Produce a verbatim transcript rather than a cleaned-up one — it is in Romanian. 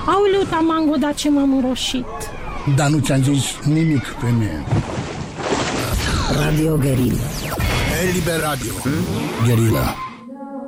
Aoleu, tamango, dar ce m-am înroșit. Dar nu ți-am zis nimic pe mine. Radio Guerilla. Eliber Radio. Hmm? Guerilla.